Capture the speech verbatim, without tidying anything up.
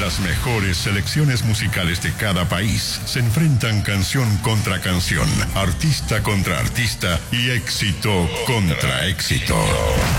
Las mejores selecciones musicales de cada país se enfrentan canción contra canción, artista contra artista y éxito contra éxito.